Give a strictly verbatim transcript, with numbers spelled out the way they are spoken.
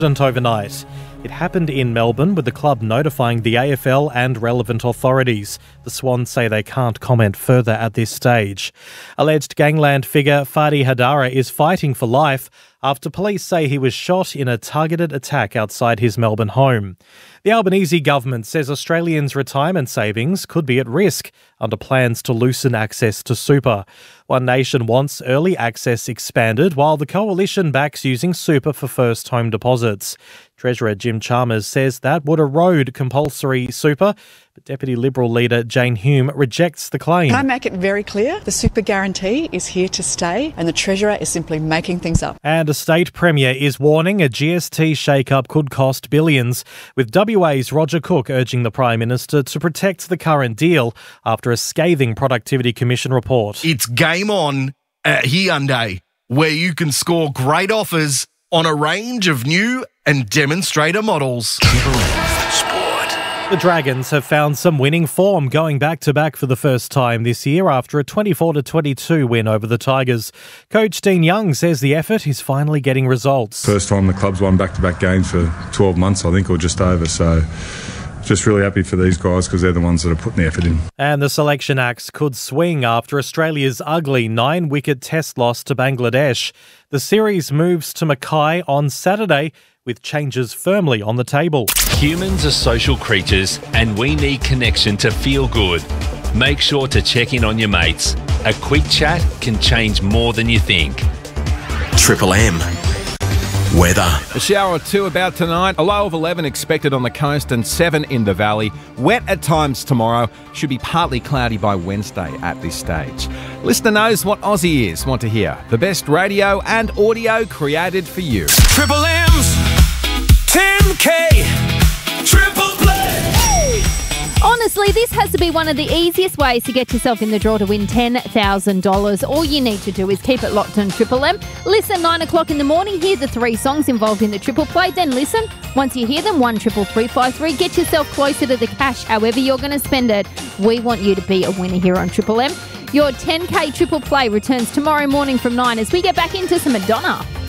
overnight. It happened in Melbourne, with the club notifying the A F L and relevant authorities. The Swans say they can't comment further at this stage. Alleged gangland figure Fadi Hadara is fighting for life after police say he was shot in a targeted attack outside his Melbourne home. The Albanese government says Australians' retirement savings could be at risk under plans to loosen access to super. One Nation wants early access expanded, while the coalition backs using super for first home deposits. Treasurer Jim Chalmers says that would erode compulsory super, but Deputy Liberal leader Jane Hume rejects the claim. Can I make it very clear? The super guarantee is here to stay, and the Treasurer is simply making things up. And a state premier is warning a G S T shake-up could cost billions, with W A's Roger Cook urging the Prime Minister to protect the current deal after a scathing Productivity Commission report. It's game on at Hyundai, where you can score great offers on a range of new and demonstrator models. Triple M Sport. The Dragons have found some winning form, going back-to-back for the first time this year after a twenty-four to twenty-two win over the Tigers. Coach Dean Young says the effort is finally getting results. First time the club's won back-to-back games for twelve months, I think, or just over, so just really happy for these guys because they're the ones that are putting the effort in. And the selection axe could swing after Australia's ugly nine-wicket test loss to Bangladesh. The series moves to Mackay on Saturday, with changes firmly on the table. Humans are social creatures and we need connection to feel good. Make sure to check in on your mates. A quick chat can change more than you think. Triple M. Weather. A shower or two about tonight. A low of eleven expected on the coast and seven in the valley. Wet at times tomorrow. Should be partly cloudy by Wednesday at this stage. Listener knows what Aussie ears want to hear. The best radio and audio created for you. Triple M's ten K Triple Play. Honestly, this has to be one of the easiest ways to get yourself in the draw to win ten thousand dollars. All you need to do is keep it locked on Triple M. Listen nine o'clock in the morning, hear the three songs involved in the Triple Play, then listen. Once you hear them, one triple three five three. Get yourself closer to the cash, however you're going to spend it. We want you to be a winner here on Triple M. Your ten K Triple Play returns tomorrow morning from nine as we get back into some Madonna.